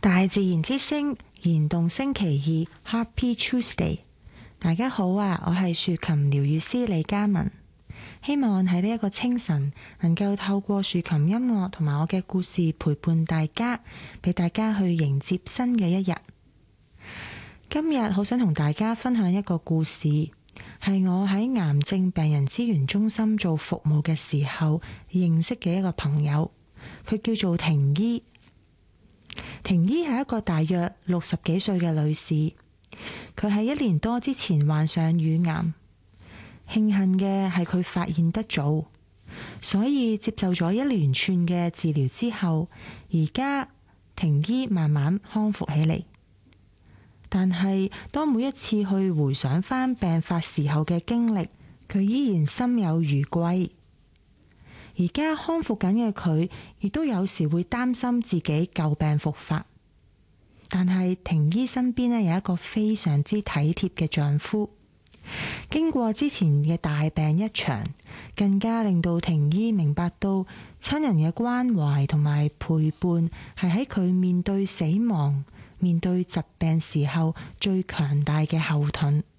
大自然之聲燃動星期二 Happy Tuesday， 大家好啊！我係豎琴療癒師李嘉文，希望喺呢一個清晨能夠透過豎琴音樂同埋我嘅故事陪伴大家，俾大家去迎接新嘅一日。今日好想同大家分享一個故事，係我喺癌症病人資源中心做服務嘅時候認識嘅一個朋友，佢叫做婷姨。婷姨係一個大約60幾歲嘅女士，佢喺1年多之前患上乳癌，慶幸嘅係佢發現得早，所以接受咗一連串嘅治療之後，而家婷姨慢慢康復起嚟。但係當每一次去回想翻病發時候嘅經歷，佢依然心有餘悸。而家康復緊嘅佢，亦都有時會擔心自己舊病復發。但係婷姨身邊有一個非常之體貼嘅丈夫，經過之前嘅大病一場，更加令到婷姨明白到親人嘅關懷同埋陪伴係喺佢面對死亡、面對疾病時候最強大嘅後盾。